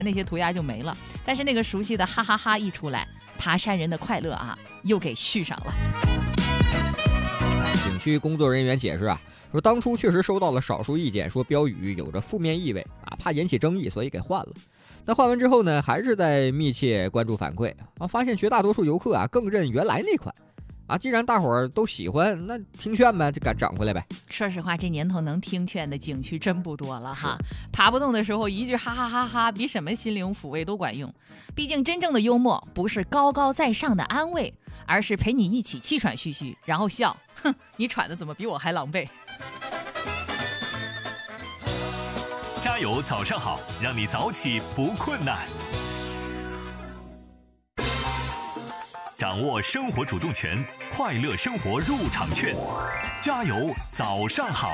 那些涂鸦就没了。但是那个熟悉的哈哈哈一出来，爬山人的快乐啊又给续上了。 景区工作人员解释啊，说当初确实收到了少数意见，说标语有着负面意味啊，怕引起争议，所以给换了。那换完之后呢，还是在密切关注反馈啊，发现绝大多数游客啊更认原来那款啊。既然大伙儿都喜欢，那听劝呗，就敢整回来呗。 说实话，这年头能听劝的景区真不多了哈。爬不动的时候，一句哈哈哈哈比什么心灵抚慰都管用。毕竟真正的幽默不是高高在上的安慰，而是陪你一起气喘吁吁，然后笑，哼，你喘的怎么比我还狼狈？ 加油早上好，让你早起不困难。掌握生活主动权，快乐生活入场券。加油早上好。